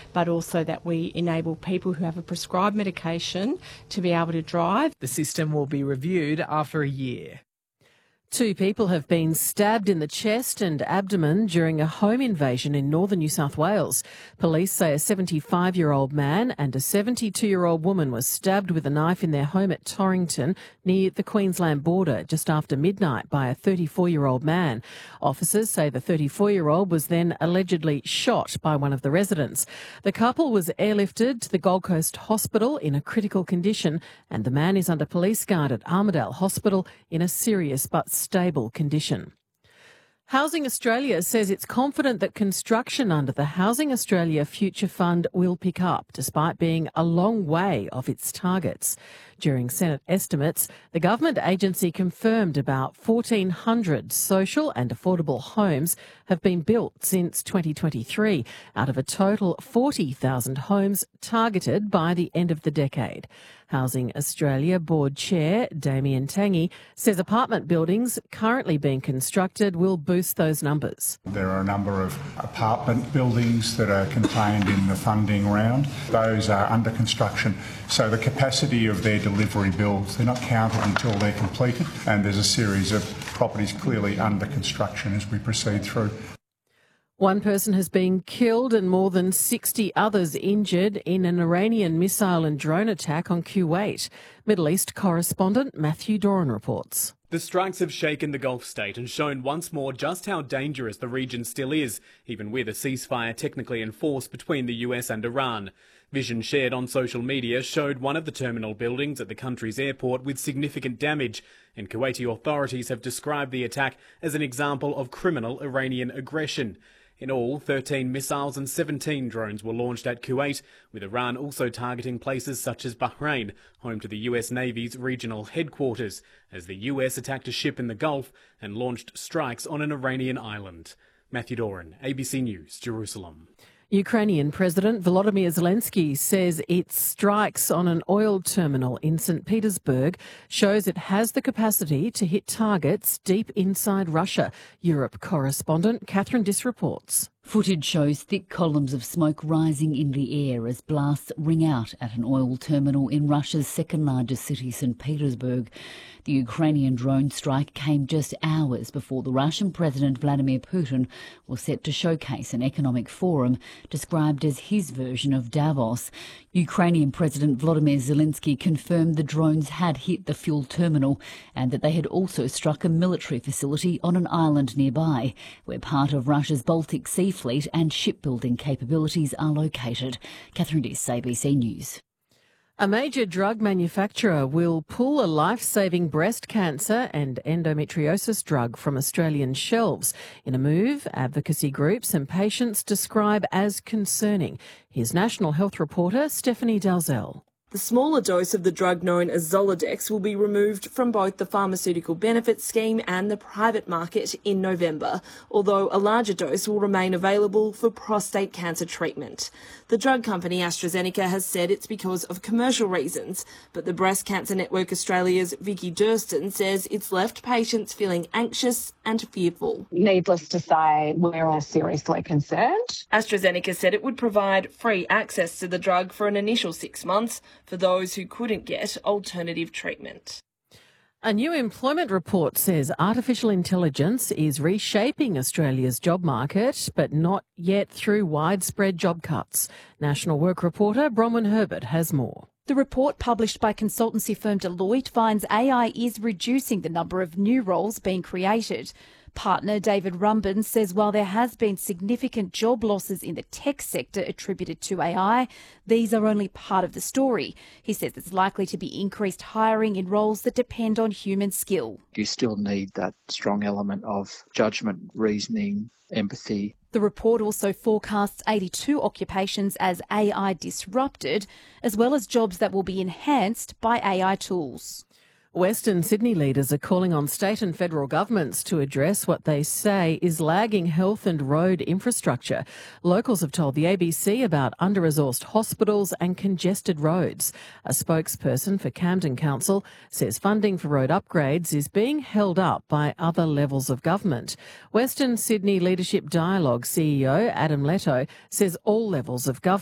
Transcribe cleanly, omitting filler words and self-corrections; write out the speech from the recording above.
but also that we enable people who have a prescribed medication to be able to drive. The system will be reviewed after a year. 2 people have been stabbed in the chest and abdomen during a home invasion in northern New South Wales. Police say a 75-year-old man and a 72-year-old woman was stabbed with a knife in their home at Torrington near the Queensland border just after midnight by a 34-year-old man. Officers say the 34-year-old was then allegedly shot by one of the residents. The couple was airlifted to the Gold Coast Hospital in a critical condition, and the man is under police guard at Armidale Hospital in a serious but stable condition. Housing Australia says it's confident that construction under the Housing Australia Future Fund will pick up, despite being a long way off its targets. During Senate estimates, the government agency confirmed about 1,400 social and affordable homes have been built since 2023, out of a total 40,000 homes targeted by the end of the decade. Housing Australia Board Chair Damien Tangi says apartment buildings currently being constructed will boost those numbers. There are a number of apartment buildings that are contained in the funding round. Those are under construction, so the capacity of their delivery builds, they're not counted until they're completed, and there's a series of properties clearly under construction as we proceed through. 1 person has been killed and more than 60 others injured in an Iranian missile and drone attack on Kuwait. Middle East correspondent Matthew Doran reports. The strikes have shaken the Gulf state and shown once more just how dangerous the region still is, even with a ceasefire technically enforced between the US and Iran. Vision shared on social media showed one of the terminal buildings at the country's airport with significant damage, and Kuwaiti authorities have described the attack as an example of criminal Iranian aggression. In all, 13 missiles and 17 drones were launched at Kuwait, with Iran also targeting places such as Bahrain, home to the US Navy's regional headquarters, as the US attacked a ship in the Gulf and launched strikes on an Iranian island. Matthew Doran, ABC News, Jerusalem. Ukrainian President Volodymyr Zelensky says its strikes on an oil terminal in St. Petersburg shows it has the capacity to hit targets deep inside Russia. Europe correspondent Catherine Diss reports. Footage shows thick columns of smoke rising in the air as blasts ring out at an oil terminal in Russia's second largest city, St. Petersburg. The Ukrainian drone strike came just hours before the Russian President Vladimir Putin was set to showcase an economic forum described as his version of Davos. Ukrainian President Volodymyr Zelensky confirmed the drones had hit the fuel terminal and that they had also struck a military facility on an island nearby, where part of Russia's Baltic Sea fleet and shipbuilding capabilities are located. Catherine Diss, ABC News. A major drug manufacturer will pull a life-saving breast cancer and endometriosis drug from Australian shelves in a move advocacy groups and patients describe as concerning. Here's National Health reporter Stephanie Dalzell. The smaller dose of the drug known as Zoladex will be removed from both the pharmaceutical benefits scheme and the private market in November, although a larger dose will remain available for prostate cancer treatment. The drug company AstraZeneca has said it's because of commercial reasons, but the Breast Cancer Network Australia's Vicky Durston says it's left patients feeling anxious and fearful. Needless to say, we're all seriously concerned. AstraZeneca said it would provide free access to the drug for an initial 6 months for those who couldn't get alternative treatment. A new employment report says artificial intelligence is reshaping Australia's job market, but not yet through widespread job cuts. National Work reporter Bronwyn Herbert has more. The report published by consultancy firm Deloitte finds AI is reducing the number of new roles being created. Partner David Rumben says while there has been significant job losses in the tech sector attributed to AI, these are only part of the story. He says it's likely to be increased hiring in roles that depend on human skill. You still need that strong element of judgment, reasoning, empathy. The report also forecasts 82 occupations as AI disrupted, as well as jobs that will be enhanced by AI tools. Western Sydney leaders are calling on state and federal governments to address what they say is lagging health and road infrastructure. Locals have told the ABC about under-resourced hospitals and congested roads. A spokesperson for Camden Council says funding for road upgrades is being held up by other levels of government. Western Sydney Leadership Dialogue CEO Adam Leto says all levels of government